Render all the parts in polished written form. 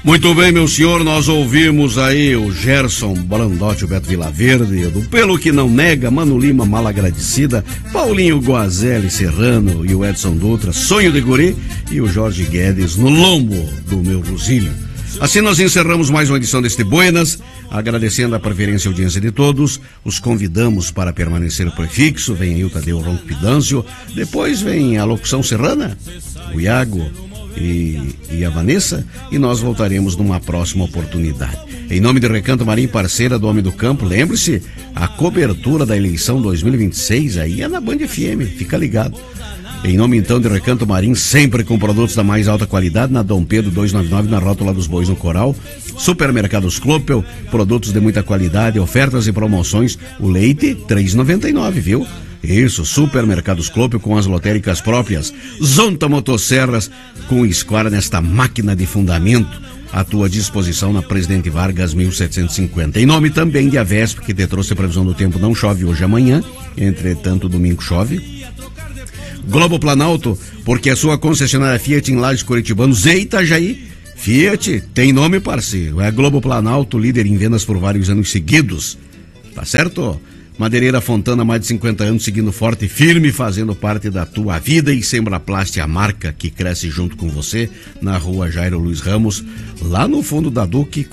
Muito bem, meu senhor, nós ouvimos aí o Gerson Brandotti, o Beto Vilaverde, do Pelo Que Não Nega, Mano Lima, Malagradecida, Paulinho Guazelli Serrano e o Edson Dutra, Sonho de Guri, e o Jorge Guedes, No Lombo do Meu Rosílio. Assim nós encerramos mais uma edição deste Buenas, agradecendo a preferência e audiência de todos, os convidamos para permanecer o prefixo, vem aí o Tadeu Ronco Pidâncio, depois vem a locução serrana, o Iago e a Vanessa, e nós voltaremos numa próxima oportunidade. Em nome de Recanto Marim, parceira do Homem do Campo, lembre-se, a cobertura da eleição 2026 aí é na Band FM, fica ligado. Em nome então de Recanto Marim, sempre com produtos da mais alta qualidade, na Dom Pedro 299, na Rótula dos Bois no Coral. Supermercados Clopel, produtos de muita qualidade, ofertas e promoções. O leite, R$3,99, viu? Isso, Supermercados Clopel com as lotéricas próprias. Zonta Motosserras com escola nesta máquina de fundamento. À tua disposição na Presidente Vargas 1750. Em nome também de Avesp, que te trouxe a previsão do tempo, não chove hoje e amanhã, entretanto domingo chove. Globo Planalto, porque a sua concessionária Fiat em Lages Curitibanos e Itajaí. Fiat tem nome, parceiro. É Globo Planalto, líder em vendas por vários anos seguidos. Tá certo? Madeireira Fontana, mais de 50 anos, seguindo forte e firme, fazendo parte da tua vida. E Sembraplast, a marca que cresce junto com você, na rua Jairo Luiz Ramos, lá no fundo da Duque,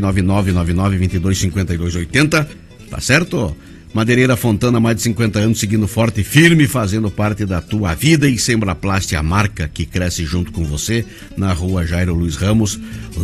49999225280. Tá certo? Madeireira Fontana, mais de 50 anos, seguindo forte e firme, fazendo parte da tua vida. E Sembraplast, a marca que cresce junto com você, na rua Jairo Luiz Ramos,